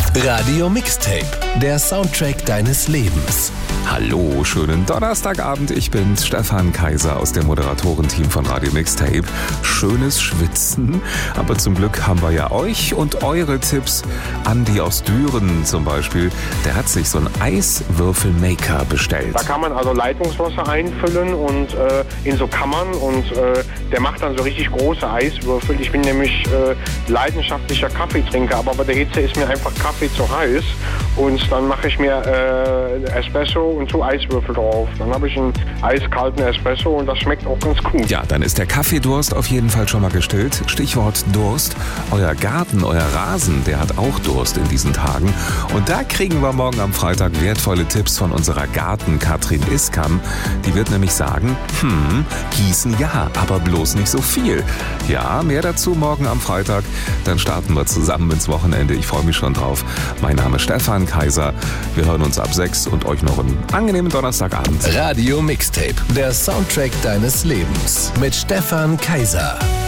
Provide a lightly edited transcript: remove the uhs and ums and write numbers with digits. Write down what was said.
Radio Mixtape, der Soundtrack deines Lebens. Hallo, schönen Donnerstagabend. Ich bin's, Stefan Kaiser aus dem Moderatorenteam von Radio Mixtape. Schönes Schwitzen, aber zum Glück haben wir ja euch und eure Tipps. Andi aus Düren zum Beispiel, der hat sich so einen Eiswürfelmaker bestellt. Da kann man also Leitungswasser einfüllen und in so Kammern und der macht dann so richtig große Eiswürfel. Ich bin nämlich leidenschaftlicher Kaffeetrinker, aber bei der Hitze ist mir einfach Kaffee zu heiß und dann mache ich mir Espresso und so Eiswürfel drauf. Dann habe ich einen eiskalten Espresso und das schmeckt auch ganz gut. Ja, dann ist der Kaffeedurst auf jeden Fall schon mal gestillt. Stichwort Durst. Euer Garten, euer Rasen, der hat auch Durst in diesen Tagen. Und da kriegen wir morgen am Freitag wertvolle Tipps von unserer Garten-Katrin Iskam. Die wird nämlich sagen, gießen ja, aber bloß nicht so viel. Ja, mehr dazu morgen am Freitag. Dann starten wir zusammen ins Wochenende. Ich freue mich schon drauf. Mein Name ist Stefan Kaiser. Wir hören uns ab 6 und euch noch einen angenehmen Donnerstagabend. Radio Mixtape, der Soundtrack deines Lebens mit Stefan Kaiser.